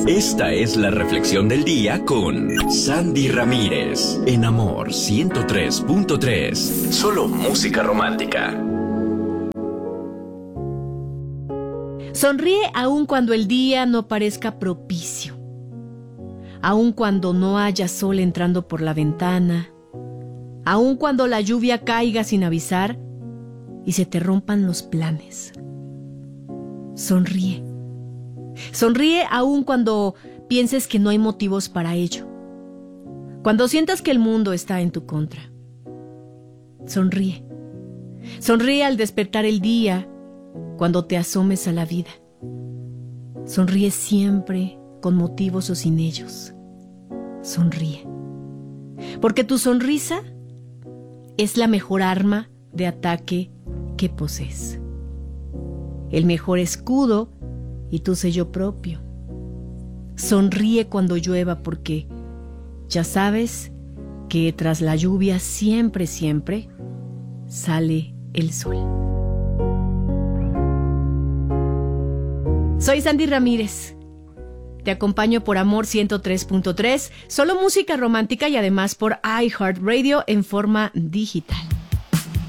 Esta es la reflexión del día con Sandy Ramírez en Amor 103.3. Solo música romántica. Sonríe aun cuando el día no parezca propicio, aun cuando no haya sol entrando por la ventana, aun cuando la lluvia caiga sin avisar y se te rompan los planes. Sonríe. Sonríe aun cuando pienses que no hay motivos para ello. Cuando sientas que el mundo está en tu contra. Sonríe. Sonríe al despertar el día, cuando te asomes a la vida. Sonríe siempre, con motivos o sin ellos. Sonríe. Porque tu sonrisa es la mejor arma de ataque que posees. El mejor escudo y tu sello propio. Sonríe cuando llueva porque ya sabes que tras la lluvia siempre, siempre sale el sol. Soy Sandy Ramírez. Te acompaño por Amor 103.3, solo música romántica y además por iHeartRadio en forma digital.